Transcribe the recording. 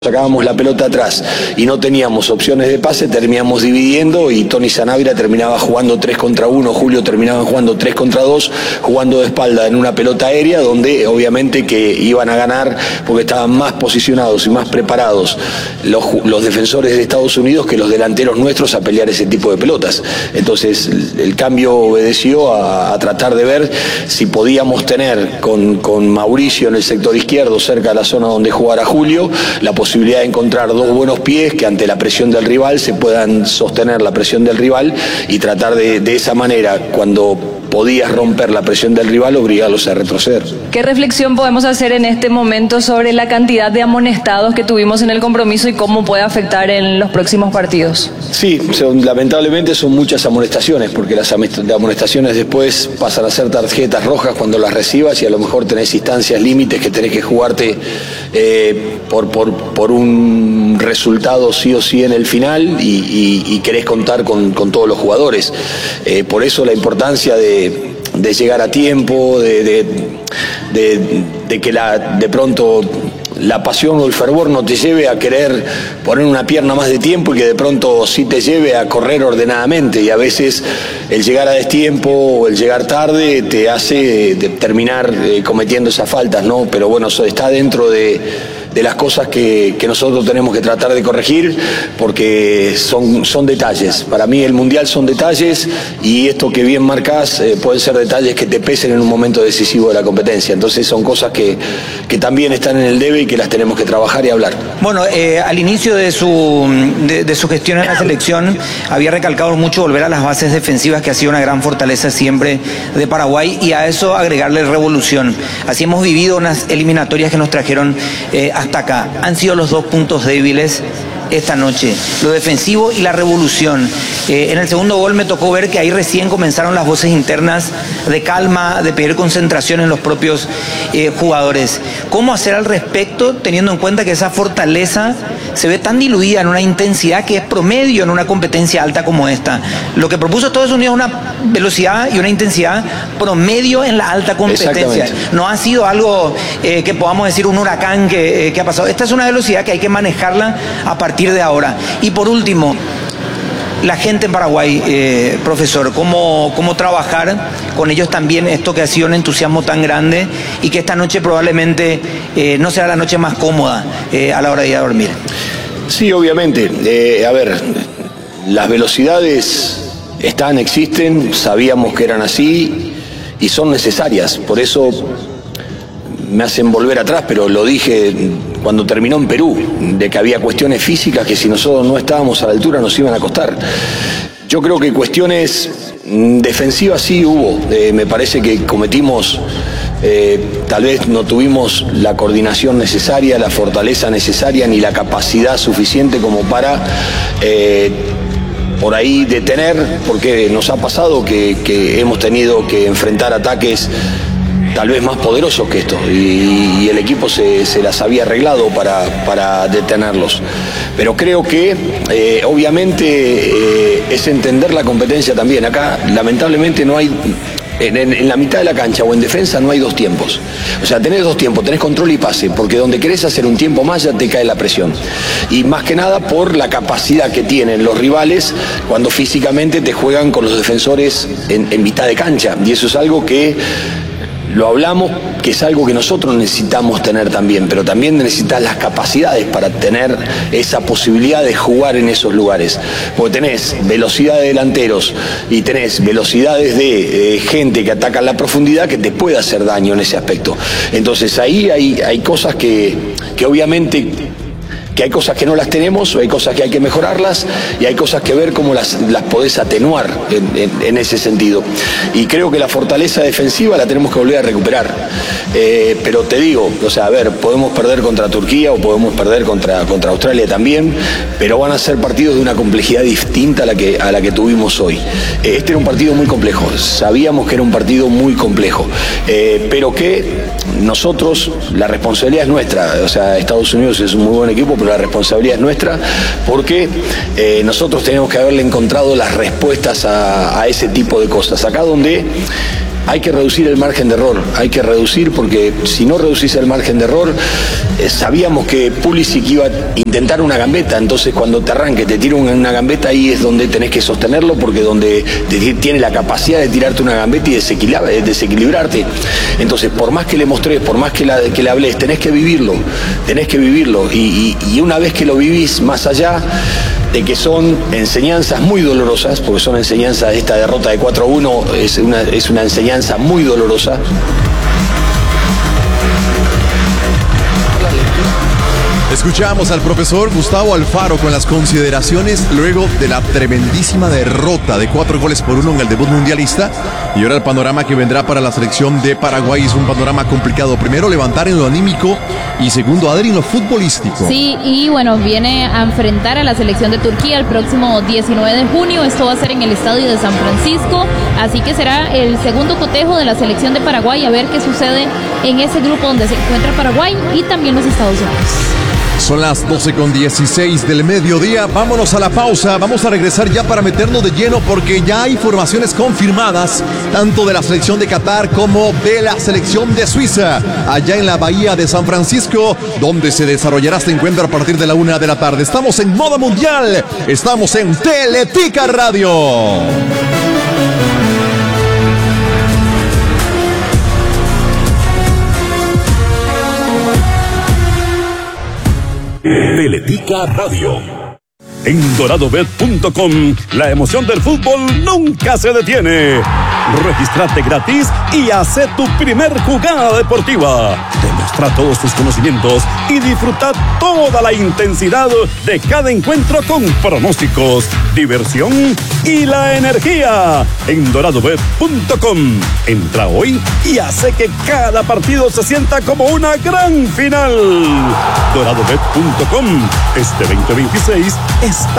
sacábamos la pelota atrás y no teníamos opciones de pase, terminamos dividiendo y Tony Sanabria terminaba jugando 3 contra 1, Julio terminaba jugando 3 contra 2, jugando de espalda en una pelota aérea donde obviamente que iban a ganar porque estaban más posicionados y más preparados los defensores de Estados Unidos que los delanteros nuestros a pelear ese tipo de pelotas. Entonces el cambio obedeció a tratar de ver si podíamos tener con Mauricio en el sector izquierdo cerca de la zona donde jugara Julio la posibilidad de encontrar dos buenos pies que ante la presión del rival se puedan sostener la presión del rival y tratar de esa manera, cuando podías romper la presión del rival, obligarlos a retroceder. ¿Qué reflexión podemos hacer en este momento sobre la cantidad de amonestados que tuvimos en el compromiso y cómo puede afectar en los próximos partidos? Sí, lamentablemente son muchas amonestaciones, porque las amonestaciones después pasan a ser tarjetas rojas cuando las recibas y a lo mejor tenés instancias límites que tenés que jugarte por un resultado sí o sí en el final y querés contar con todos los jugadores. Por eso la importancia de llegar a tiempo, de que de pronto la pasión o el fervor no te lleve a querer poner una pierna más de tiempo y que de pronto sí te lleve a correr ordenadamente, y a veces el llegar a destiempo o el llegar tarde te hace terminar cometiendo esas faltas, ¿no? Pero bueno, eso está dentro de las cosas que nosotros tenemos que tratar de corregir, porque son detalles. Para mí el Mundial son detalles, y esto que bien marcás pueden ser detalles que te pesen en un momento decisivo de la competencia. Entonces son cosas que también están en el debe y que las tenemos que trabajar y hablar. Bueno, al inicio de su gestión en la selección había recalcado mucho volver a las bases defensivas, que ha sido una gran fortaleza siempre de Paraguay, y a eso agregarle revolución. Así hemos vivido unas eliminatorias que nos trajeron hasta acá. Han sido los dos puntos débiles esta noche, lo defensivo y la revolución. En el segundo gol me tocó ver que ahí recién comenzaron las voces internas de calma, de pedir concentración en los propios jugadores. ¿Cómo hacer al respecto, teniendo en cuenta que esa fortaleza se ve tan diluida en una intensidad que es promedio en una competencia alta como esta? Lo que propuso Estados Unidos es una velocidad y una intensidad promedio en la alta competencia. No ha sido algo que podamos decir un huracán que ha pasado. Esta es una velocidad que hay que manejarla a partir de ahora. Y por último, la gente en Paraguay, profesor, ¿cómo trabajar con ellos también esto que ha sido un entusiasmo tan grande y que esta noche probablemente no será la noche más cómoda a la hora de ir a dormir? Sí, obviamente. A ver, las velocidades existen, sabíamos que eran así y son necesarias. Por eso me hacen volver atrás, pero lo dije cuando terminó en Perú, de que había cuestiones físicas que si nosotros no estábamos a la altura nos iban a costar. Yo creo que cuestiones defensivas sí hubo. Me parece que cometimos, tal vez no tuvimos la coordinación necesaria, la fortaleza necesaria, ni la capacidad suficiente como para por ahí detener, porque nos ha pasado que hemos tenido que enfrentar ataques tal vez más poderosos que esto, y el equipo se las había arreglado para detenerlos. Pero creo que obviamente es entender la competencia también. Acá lamentablemente no hay, en la mitad de la cancha o en defensa no hay dos tiempos. O sea, tenés dos tiempos, tenés control y pase, porque donde querés hacer un tiempo más ya te cae la presión. Y más que nada por la capacidad que tienen los rivales cuando físicamente te juegan con los defensores en mitad de cancha. Y eso es algo que lo hablamos, que es algo que nosotros necesitamos tener también, pero también necesitas las capacidades para tener esa posibilidad de jugar en esos lugares. Porque tenés velocidad de delanteros y tenés velocidades de gente que ataca en la profundidad que te puede hacer daño en ese aspecto. Entonces ahí hay cosas que obviamente, que hay cosas que no las tenemos, hay cosas que hay que mejorarlas y hay cosas que ver cómo las podés atenuar en ese sentido. Y creo que la fortaleza defensiva la tenemos que volver a recuperar. Pero te digo, o sea, a ver, podemos perder contra Turquía o podemos perder contra Australia también, pero van a ser partidos de una complejidad distinta a la que tuvimos hoy. Este era un partido muy complejo, sabíamos que era un partido muy complejo, pero que nosotros, la responsabilidad es nuestra. O sea, Estados Unidos es un muy buen equipo, pero la responsabilidad es nuestra, porque nosotros tenemos que haberle encontrado las respuestas a ese tipo de cosas. Acá donde hay que reducir el margen de error, hay que reducir, porque si no reducís el margen de error, sabíamos que Pulisic iba a intentar una gambeta, entonces cuando te arranque, te tira una gambeta, ahí es donde tenés que sostenerlo, porque donde tiene la capacidad de tirarte una gambeta y desequilibrarte. Entonces, por más que le mostrés, por más que le hables, tenés que vivirlo, y una vez que lo vivís, más allá de que son enseñanzas muy dolorosas, porque son enseñanzas, esta derrota de 4-1 es una enseñanza muy dolorosa. Escuchamos al profesor Gustavo Alfaro con las consideraciones luego de la tremendísima derrota de 4-1 en el debut mundialista. Y ahora el panorama que vendrá para la selección de Paraguay es un panorama complicado. Primero, levantar en lo anímico, y segundo, Adri, en lo futbolístico. Sí, y bueno, viene a enfrentar a la selección de Turquía el próximo 19 de junio. Esto va a ser en el estadio de San Francisco. Así que será el segundo cotejo de la selección de Paraguay, a ver qué sucede en ese grupo donde se encuentra Paraguay y también los Estados Unidos. Son las 12:16 del mediodía. Vámonos a la pausa. Vamos a regresar ya para meternos de lleno, porque ya hay formaciones confirmadas, tanto de la selección de Qatar como de la selección de Suiza, allá en la bahía de San Francisco, donde se desarrollará este encuentro a partir de la 1 de la tarde. Estamos en modo mundial. Estamos en Teletica Radio. Teletica Radio. En doradobet.com, la emoción del fútbol nunca se detiene. Regístrate gratis y haz tu primer jugada deportiva. Demuestra todos tus conocimientos y disfruta toda la intensidad de cada encuentro con pronósticos, diversión y la energía. En doradobet.com. Entra hoy y hace que cada partido se sienta como una gran final. Doradobet.com. Este 2026 está